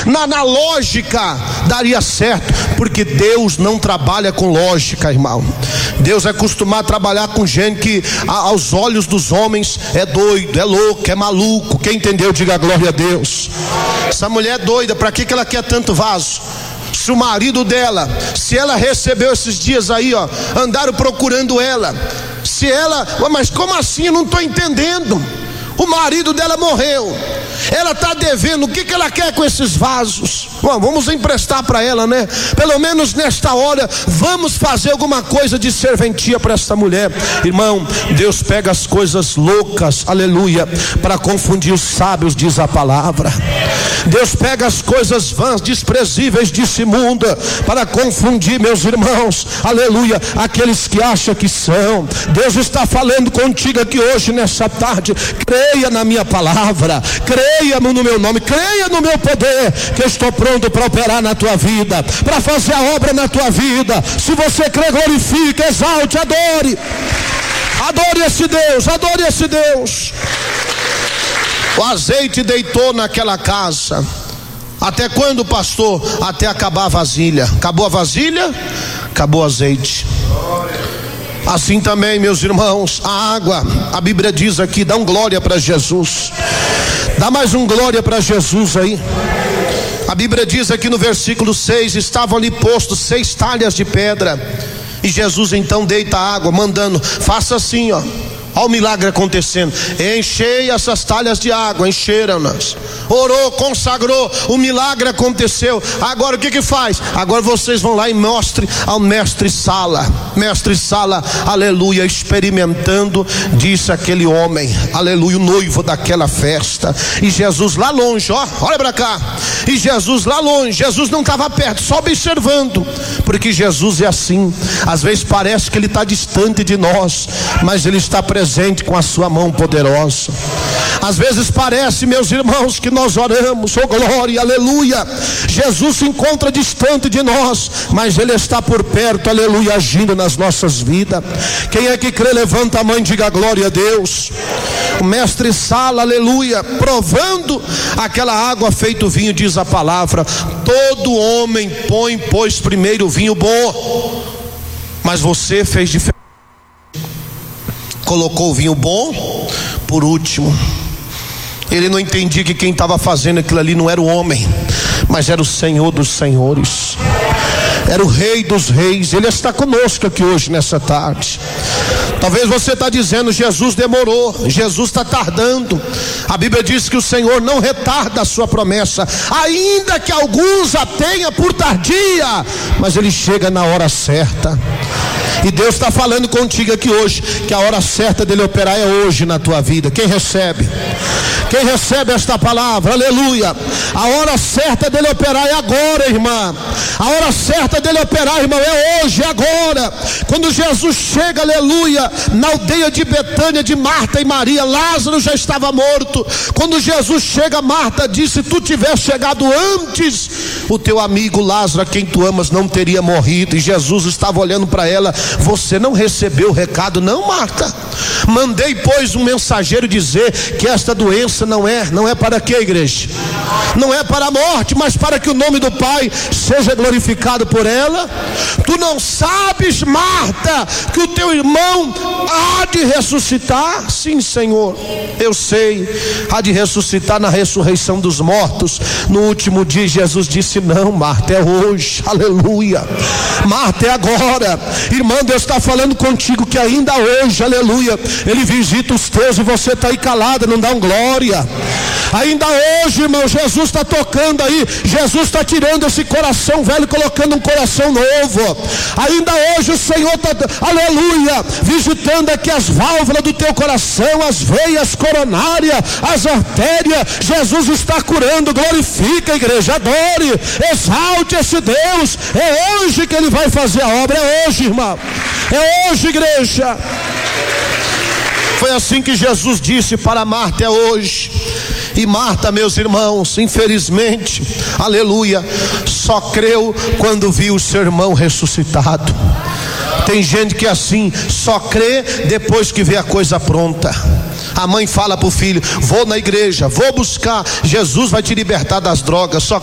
Na lógica daria certo, porque Deus não trabalha com lógica, irmão. Deus é acostumado a trabalhar com gente que aos olhos dos homens é doido, é louco, é maluco. Quem entendeu, diga glória a Deus. Essa mulher é doida, para que ela quer tanto vaso? Se o marido dela, se ela recebeu esses dias aí, andaram procurando ela. Se ela, mas como assim? Eu não estou entendendo. O marido dela morreu, ela está devendo. O que ela quer com esses vasos? Bom, vamos emprestar para ela, né? Pelo menos nesta hora, vamos fazer alguma coisa de serventia para esta mulher. Irmão, Deus pega as coisas loucas, aleluia, para confundir os sábios, diz a palavra. Deus pega as coisas vãs, desprezíveis desse mundo, para confundir, meus irmãos, aleluia, aqueles que acham que são. Deus está falando contigo aqui hoje, nessa tarde. Creia na minha palavra, creia no meu nome, creia no meu poder, que eu estou pronto para operar na tua vida, para fazer a obra na tua vida. Se você crê, glorifique, exalte, adore esse Deus, adore esse Deus. O azeite deitou naquela casa. Até quando, pastor? Até acabar a vasilha. Acabou a vasilha, acabou o azeite. Assim também, meus irmãos, a água, a Bíblia diz aqui, dá um glória para Jesus. Dá mais um glória para Jesus aí. A Bíblia diz aqui no versículo 6, estavam ali postos 6 talhas de pedra. E Jesus então deita a água, mandando, faça assim, olha o milagre acontecendo. Enchei essas talhas de água, encheram-nas. Orou, consagrou, o milagre aconteceu. Agora o que faz? Agora vocês vão lá e mostrem ao mestre Sala. Mestre Sala, aleluia, experimentando, disse aquele homem, aleluia, o noivo daquela festa. E Jesus lá longe, olha para cá. E Jesus lá longe, Jesus não estava perto, só observando. Porque Jesus é assim, às vezes parece que ele está distante de nós, mas ele está presente com a sua mão poderosa. Às vezes parece, meus irmãos, que nós oramos, oh glória, aleluia, Jesus se encontra distante de nós, mas ele está por perto, aleluia, agindo nas nossas vidas. Quem é que crê, levanta a mão e diga glória a Deus. O mestre Sala, aleluia, provando aquela água feito vinho, diz a palavra, todo homem põe, pois, primeiro o vinho bom, mas você fez diferente, colocou o vinho bom por último. Ele não entendia que quem estava fazendo aquilo ali não era o homem, mas era o Senhor dos senhores, era o Rei dos reis. Ele está conosco aqui hoje nessa tarde. Talvez você está dizendo, Jesus demorou, Jesus está tardando. A Bíblia diz que o Senhor não retarda a sua promessa, ainda que alguns a tenha por tardia, mas ele chega na hora certa. E Deus está falando contigo aqui hoje, que a hora certa dele operar é hoje na tua vida. Quem recebe? Quem recebe esta palavra, aleluia. A hora certa dele operar é agora, irmã. A hora certa dele operar, irmão, é hoje, é agora. Quando Jesus chega, aleluia, na aldeia de Betânia, de Marta e Maria, Lázaro já estava morto. Quando Jesus chega, Marta disse, se tu tivesse chegado antes, o teu amigo Lázaro, a quem tu amas, não teria morrido. E Jesus estava olhando para ela, você não recebeu o recado, não, Marta? Mandei, pois, um mensageiro dizer que esta doença não é para quê, igreja? Não é para a morte, mas para que o nome do Pai seja glorificado por ela. Tu não sabes, Marta, que o teu irmão há de ressuscitar? Sim, Senhor, eu sei, há de ressuscitar na ressurreição dos mortos no último dia. Jesus disse, não, Marta, é hoje, aleluia. Marta, é agora. Irmã, Deus está falando contigo que ainda hoje, aleluia, ele visita os teus e você está aí calada, não dá um glória. Ainda hoje, irmão, Jesus está tocando aí, Jesus está tirando esse coração velho, colocando um coração novo. Ainda hoje o Senhor está, aleluia, visitando aqui as válvulas do teu coração, as veias coronárias, as artérias. Jesus está curando. Glorifica, igreja, adore, exalte esse Deus. É hoje que ele vai fazer a obra, é hoje, irmão, é hoje, igreja. Foi assim que Jesus disse para Marta, é hoje. E Marta, meus irmãos, infelizmente, aleluia, só creu quando viu o seu irmão ressuscitado. Tem gente que é assim, só crê depois que vê a coisa pronta. A mãe fala para o filho, vou na igreja, vou buscar, Jesus vai te libertar das drogas. Só